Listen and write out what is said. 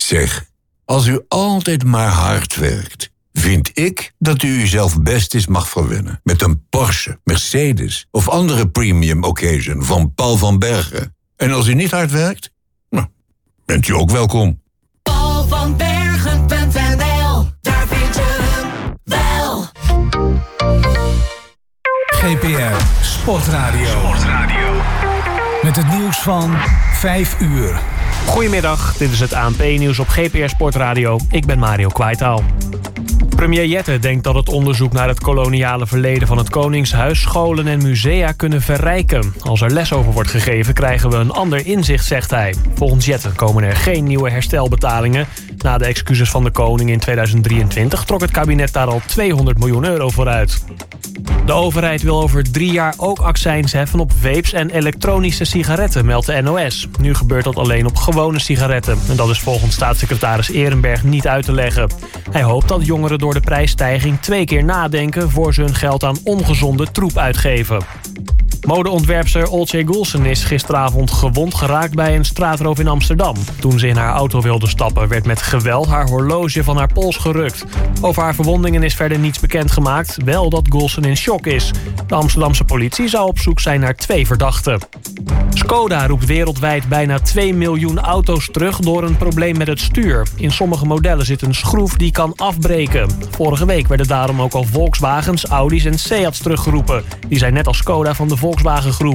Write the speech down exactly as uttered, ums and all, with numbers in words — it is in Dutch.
Zeg, als u altijd maar hard werkt, vind ik dat u uzelf best eens mag verwennen met een Porsche, Mercedes of andere premium occasion van Paul van Bergen. En als u niet hard werkt, nou, bent u ook welkom. paul van bergen punt n l, daar vind je hem wel. G P R Sportradio. Sportradio. Met het nieuws van vijf uur. Goedemiddag, dit is het A N P-nieuws op G P R Sportradio. Ik ben Mario Kwaitaal. Premier Jette denkt dat het onderzoek naar het koloniale verleden van het Koningshuis scholen en musea kunnen verrijken. Als er les over wordt gegeven, krijgen we een ander inzicht, zegt hij. Volgens Jette komen er geen nieuwe herstelbetalingen. Na de excuses van de koning in tweeduizend drieëntwintig trok het kabinet daar al tweehonderd miljoen euro voor uit. De overheid wil over drie jaar ook accijns heffen op vapes en elektronische sigaretten, meldt de N O S. Nu gebeurt dat alleen op gewone sigaretten. En dat is volgens staatssecretaris Ehrenberg niet uit te leggen. Hij hoopt dat jongeren door de prijsstijging twee keer nadenken voor ze hun geld aan ongezonde troep uitgeven. Modeontwerpster Olcay Goulsen is gisteravond gewond geraakt bij een straatroof in Amsterdam. Toen ze in haar auto wilde stappen, werd met geweld haar horloge van haar pols gerukt. Over haar verwondingen is verder niets bekendgemaakt, wel dat Goulsen in shock is. De Amsterdamse politie zou op zoek zijn naar twee verdachten. Skoda roept wereldwijd bijna twee miljoen auto's terug door een probleem met het stuur. In sommige modellen zit een schroef die kan afbreken. Vorige week werden daarom ook al Volkswagens, Audi's en Seats teruggeroepen. Die zijn net als Skoda van de Volkswagen groep.